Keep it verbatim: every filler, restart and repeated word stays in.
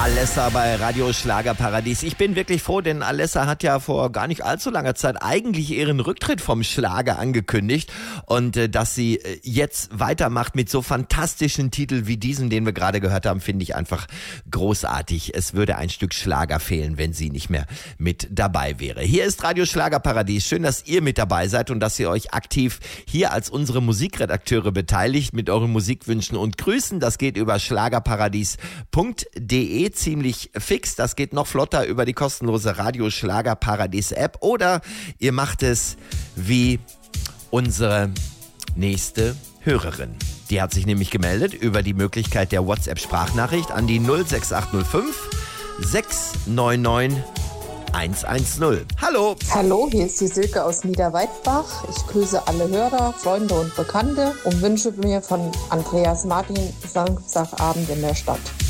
Alessa bei Radio Schlagerparadies. Ich bin wirklich froh, denn Alessa hat ja vor gar nicht allzu langer Zeit eigentlich ihren Rücktritt vom Schlager angekündigt. Und äh, dass sie äh, jetzt weitermacht mit so fantastischen Titeln wie diesen, den wir gerade gehört haben, finde ich einfach großartig. Es würde ein Stück Schlager fehlen, wenn sie nicht mehr mit dabei wäre. Hier ist Radio Schlagerparadies. Schön, dass ihr mit dabei seid und dass ihr euch aktiv hier als unsere Musikredakteure beteiligt mit euren Musikwünschen und Grüßen. Das geht über schlagerparadies punkt de. Ziemlich fix. Das geht noch flotter über die kostenlose Radio Schlagerparadies App oder ihr macht es wie unsere nächste Hörerin. Die hat sich nämlich gemeldet über die Möglichkeit der WhatsApp-Sprachnachricht an die null sechs acht null fünf sechs neun neun eins eins null. Hallo. Hallo, hier ist die Silke aus Niederweidbach. Ich grüße alle Hörer, Freunde und Bekannte und wünsche mir von Andreas Martin Samstagabend in der Stadt.